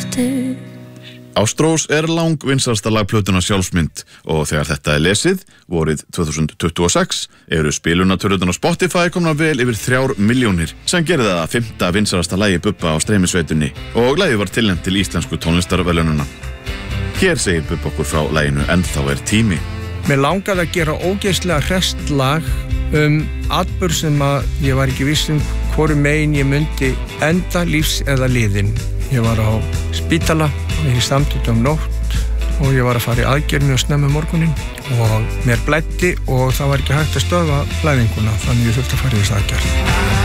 aftur. Ástrós langvinsælasta lag plötunnar Sjálfsmynd og þegar þetta lesið, vorið 2026, eru spilunartölurnar á Spotify komna vel yfir 3 milljónir sem gerði það að 5. vinsælasta lagi Bubba á streymisveitunni og lagið var tilnefnt til íslensku tónlistarverðlaunanna. Hér segir Bubba okkur frá laginu Ennþá tími. Mér langaði að gera ógeðslega hresst lag atburð sem að ég var ekki viss hvoru megin ég myndi enda lífs eða liðin. Ég var á spítala og ég samtítt nótt og ég var að fara í aðgerð mjög snemma morguninn og mér blæddi og það var ekki hægt að stöðva blæðinguna þannig ég þurfti að fara í þessa aðgerð.